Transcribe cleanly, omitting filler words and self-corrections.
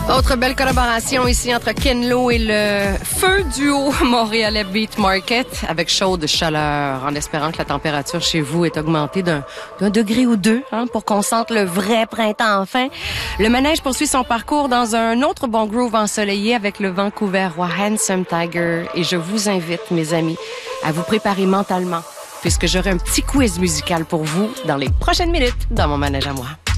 Autre belle collaboration ici entre Ken Lo et le feu duo montréalais Beat Market avec chaude chaleur, en espérant que la température chez vous est augmentée d'un degré ou deux, pour qu'on sente le vrai printemps enfin. Le manège poursuit son parcours dans un autre bon groove ensoleillé avec le Vancouverois Handsome Tiger. Et je vous invite, mes amis, à vous préparer mentalement, puisque j'aurai un petit quiz musical pour vous dans les prochaines minutes dans mon manège à moi.